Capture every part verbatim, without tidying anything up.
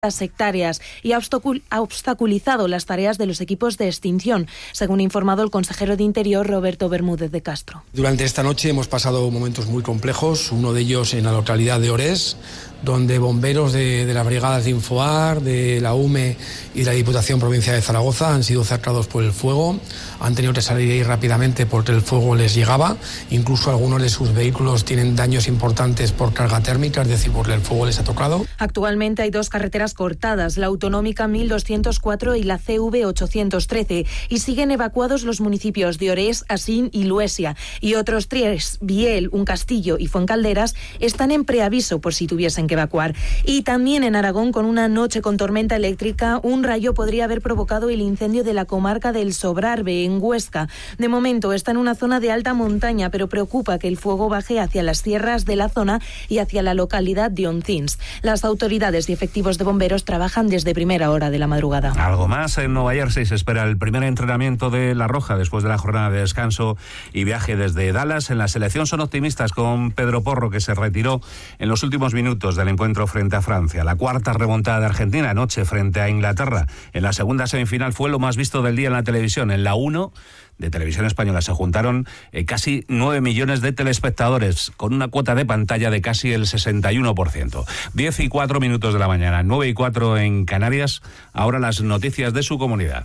sectarias y ha obstaculizado las tareas de los equipos de extinción, según ha informado el consejero de Interior, Roberto Bermúdez de Castro. Durante esta noche hemos pasado momentos muy complejos, uno de ellos en la localidad de Orés, donde bomberos de, de las brigadas de Infoar, de la U M E y de la Diputación Provincial de Zaragoza han sido cercados por el fuego, han tenido que salir ahí rápidamente porque el fuego les llegaba, incluso algunos de sus vehículos tienen daños importantes por carga térmica, es decir, porque el fuego les ha tocado. Actualmente hay dos carreteras cortadas, la autonómica mil doscientos cuatro y la C V ochocientos trece, y siguen evacuados los municipios de Orés, Asín y Luesia, y otros tres, Biel, Un Castillo y Fuencalderas, están en preaviso por si tuviesen que evacuar. Y también en Aragón, con una noche con tormenta eléctrica, un rayo podría haber provocado el incendio de la comarca del Sobrarbe, en Huesca. De momento está en una zona de alta montaña, pero preocupa que el fuego baje hacia las sierras de la zona y hacia la localidad de Oncins. Las autoridades y efectivos de bomberos trabajan desde primera hora de la madrugada. Algo más, en Nueva Jersey se espera el primer entrenamiento de La Roja después de la jornada de descanso y viaje desde Dallas. En la selección son optimistas con Pedro Porro, que se retiró en los últimos minutos del encuentro frente a Francia. La cuarta remontada de Argentina anoche frente a Inglaterra en la segunda semifinal fue lo más visto del día en la televisión. En la uno de Televisión Española se juntaron eh, casi nueve millones de telespectadores, con una cuota de pantalla de casi el sesenta y uno por ciento. diez y cuatro minutos de la mañana, nueve y cuatro en Canarias. Ahora las noticias de su comunidad.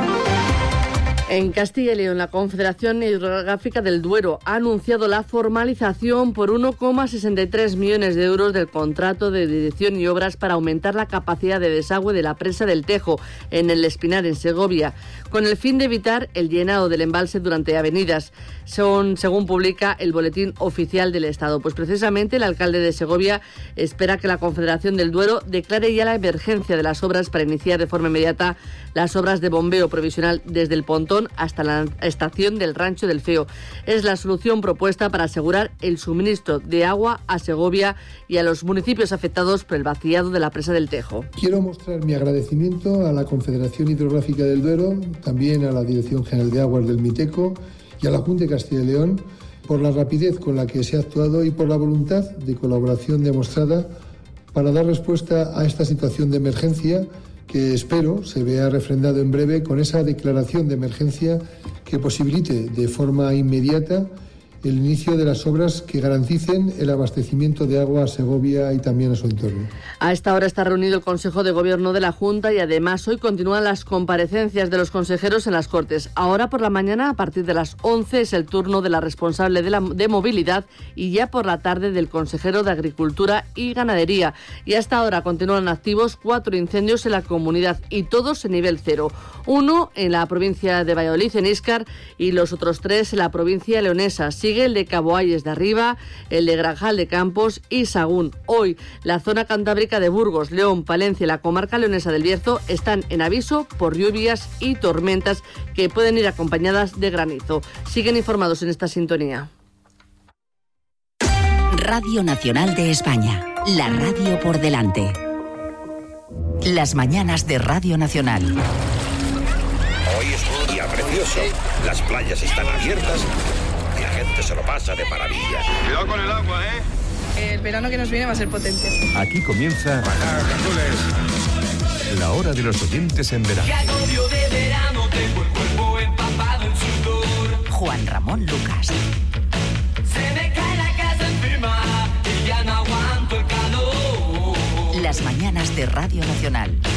En Castilla y León, la Confederación Hidrográfica del Duero ha anunciado la formalización por uno coma sesenta y tres millones de euros del contrato de dirección y obras para aumentar la capacidad de desagüe de la presa del Tejo, en el Espinar, en Segovia, con el fin de evitar el llenado del embalse durante avenidas, son, según publica el Boletín Oficial del Estado. Pues precisamente el alcalde de Segovia espera que la Confederación del Duero declare ya la emergencia de las obras para iniciar de forma inmediata las obras de bombeo provisional desde el pontón hasta la estación del Rancho del Feo. Es la solución propuesta para asegurar el suministro de agua a Segovia y a los municipios afectados por el vaciado de la presa del Tejo. Quiero mostrar mi agradecimiento a la Confederación Hidrográfica del Duero, también a la Dirección General de Aguas del Miteco y a la Junta de Castilla y León por la rapidez con la que se ha actuado y por la voluntad de colaboración demostrada para dar respuesta a esta situación de emergencia, que espero se vea refrendado en breve con esa declaración de emergencia que posibilite de forma inmediata el inicio de las obras que garanticen el abastecimiento de agua a Segovia y también a su entorno. A esta hora está reunido el Consejo de Gobierno de la Junta y además hoy continúan las comparecencias de los consejeros en las Cortes. Ahora por la mañana, a partir de las once, es el turno de la responsable de, la, de movilidad y ya por la tarde del consejero de Agricultura y Ganadería. Y hasta ahora continúan activos cuatro incendios en la comunidad y todos en nivel cero. Uno en la provincia de Valladolid, en Íscar, y los otros tres en la provincia leonesa. Sigue el de Caboalles de Arriba, el de Grajal de Campos y Sagún. Hoy, la zona cantábrica de Burgos, León, Palencia y la comarca leonesa del Bierzo están en aviso por lluvias y tormentas que pueden ir acompañadas de granizo. Siguen informados en esta sintonía. Radio Nacional de España, la radio por delante. Las mañanas de Radio Nacional. Hoy es un día precioso, las playas están abiertas y la gente se lo pasa de maravilla. Cuidado con el agua, ¿eh? El verano que nos viene va a ser potente. Aquí comienza la hora de los oyentes en verano. Juan Ramón Lucas. Se me cae la casa encima y ya no aguanto el calor. Las mañanas de Radio Nacional.